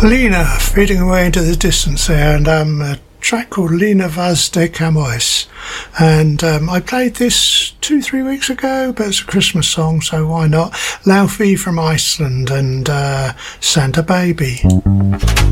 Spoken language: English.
Lena, fading away into the distance there, and a track called Lena Vaz de Camões. And I played this 2-3 weeks ago, but it's a Christmas song, so why not? Laufey from Iceland and Santa Baby.